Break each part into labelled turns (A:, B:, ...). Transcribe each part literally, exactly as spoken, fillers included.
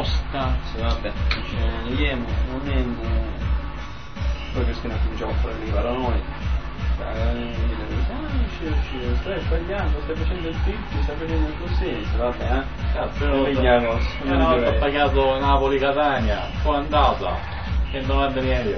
A: tosta.
B: Sì, vabbè, cioè, io non è poi Cristina cominciava a fare le paranoie. Ah, stai sbagliando, stai facendo il pizzo, stai facendo così, vabbè, eh.
C: Cazzo, io una volta ho pagato Napoli-Catania, poi andata, centonovanta euro.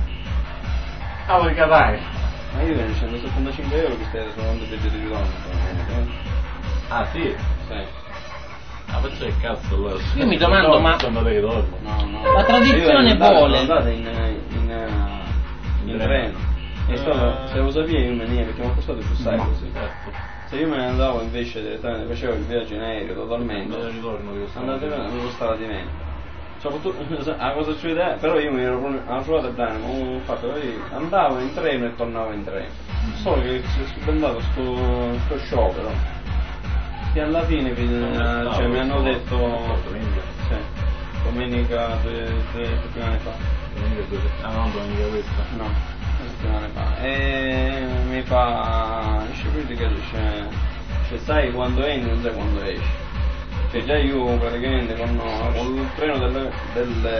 C: Napoli-Catania.
B: Ma io ne centosettantacinque euro che stai suonando il peggio di ritorno.
C: Ah sì?
B: Sì.
C: Ah, perciò che cazzo allora?
A: Io mi domando, ma
C: sono andato che dormo.
B: No, no.
A: La tradizione
B: io
A: vuole.
B: Sono andata in, in, in, in treno. È stato, se lo sapevi io me ne perché mi ha costato più sai così. Se io me ne andavo invece direttamente, facevo il viaggio in aereo totalmente.
C: Andate e ritorno che
B: andate e ritorno mi costava di meno. Soprattutto la cosa succede, però io mi ero una trovata bene, ma ho fatto così, andavo in treno e tornavo in treno. Solo che si è subentrato sto, sto sciopero. Che alla fine no, cioè, mi hanno detto sì, domenica due, due settimane fa.
C: Domenica due settimane ah no, domenica questa?
B: No, due settimane fa. E mi fa scegliete che dice, cioè sai quando entri non sai quando esci. Cioè già io praticamente con, con il treno delle, delle,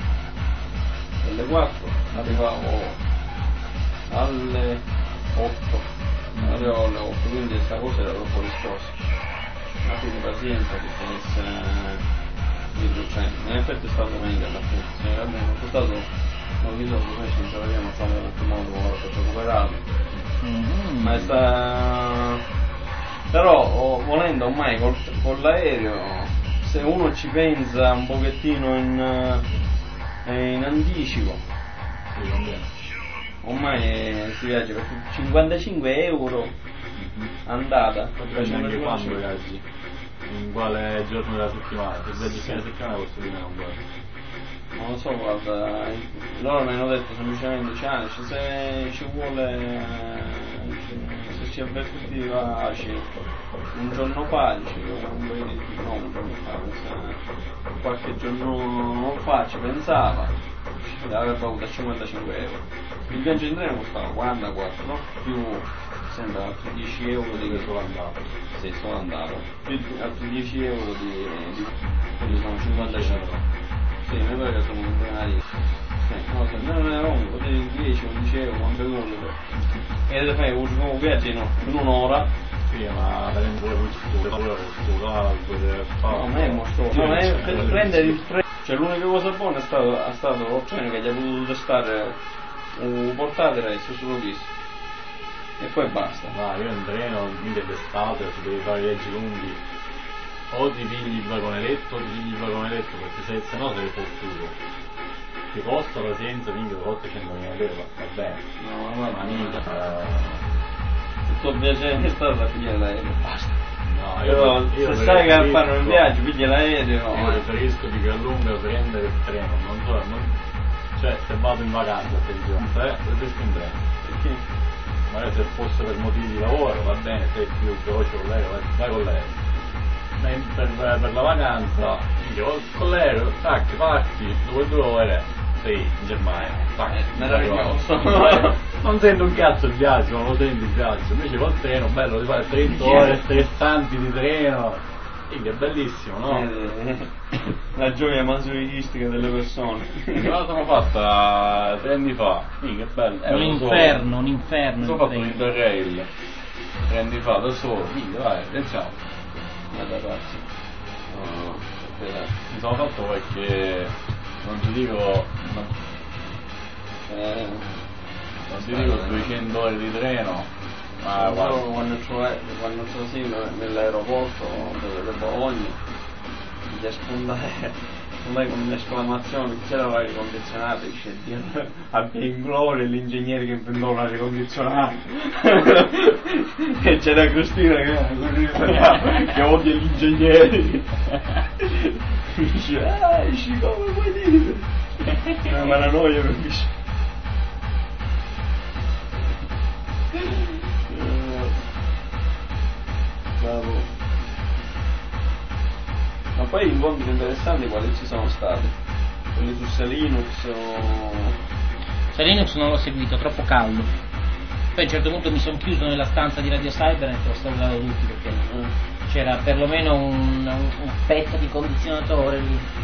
B: delle quattro arrivavo alle otto, arrivavo alle otto, quindi questa cosa era troppo riscossa. Ma quindi pazienza che finisse il duecento. In effetti è stato meglio alla fine, sì, abbiamo costato non vi so come ci troviamo, stiamo molto modo per recuperarlo. Mm-hmm. Ma è sta... però oh, volendo ormai col, con l'aereo, se uno ci pensa un pochettino in, eh, in anticipo,
C: sì,
B: ormai eh, si viaggia per cinquantacinque euro andata,
C: anche quando viaggi, in quale giorno della settimana, se viaggi fine settimana costa di meno un po'.
B: Non lo so, guarda, loro mi hanno detto semplicemente, cioè, se ci vuole, se ci avvertiva un giorno fa, dice, no, un giorno fa, qualche giorno fa ci pensava, avrebbe avuto cinquantacinque euro. Il viaggio in treno costava quarantaquattro, no? Più sembra altri dieci euro di
C: solo andato.
B: Sì, solo andato. Più altri dieci euro di, di quindi sono cinquantacinque. Sì, mi pare che sono un denari. Sì, no, se non era un po' di dieci undici euro, quanto vuole. E te fai un viaggio no, in un'ora.
C: Sì, ma per esempio
B: no, non è mostruoso. No, è per prendere il treno. Cioè l'unica cosa buona è stato, è stato il treno che gli ha potuto testare un portatile su solo visto. E poi basta.
C: No, io in treno, mica d'estate, se devi fare viaggi lunghi, o ti pigli il vagone letto o ti pigli il vagone letto, perché se, se no sei fottuto. Ti costa la pazienza, minchia, ottocentomila euro, va bene.
B: No, ma
C: ma mica.
B: Se tu piacere è stato da pigliare l'aereo, basta.
C: No, io,
B: però
C: io
B: se sai che a fare un viaggio, pigli l'aereo.
C: Io
B: eh.
C: preferisco di gran lunga prendere il treno, non so, non, cioè se vado in vacanza, attenzione, eh, preferisco in treno.
B: Perché?
C: Magari se fosse per motivi di lavoro va bene, sei più veloce con l'aereo, vai, vai con l'aereo. Ma per, per, per la vacanza, io con l'aereo, tac, parti, dopo due ore sei in Germania, tac,
B: meraviglioso.
C: Non sento un cazzo il viaggio, non lo sento il viaggio, invece col treno, bello di fare trenta ore stressanti di treno. Che è bellissimo, no?
B: La gioia masochiistica delle persone.
C: Me la sono fatta tre anni fa, che bello.
A: È un inferno, un inferno.
C: Sono fatto un interrail tre anni fa da solo, mica vai, pensiamo.
B: Guarda ragazzi. No, no,
C: mi sono fatto perché non ti dico. Non,
B: eh,
C: non ti dico duecento ore di treno.
B: Ma guarda, quando c'è quando c'è sì, nell'aeroporto dove Bologna gli spuntai spuntai con un'esclamazione, c'era l'aria condizionata, dice Dio abbia in gloria l'ingegnere che inventò l'aria condizionata. E c'era Cristina che, che odia gli ingegneri. Dice ah dici come vuoi dire? Ma la noia non dice. Ma poi incontri interessanti quali ci sono stati? Quelli su Selinux o...
A: Selinux non l'ho seguito, troppo caldo. Poi a un certo punto mi sono chiuso nella stanza di Radio Cybernet e ho salutato tutti perché mm. c'era perlomeno un, un, un pezzo di condizionatore lì.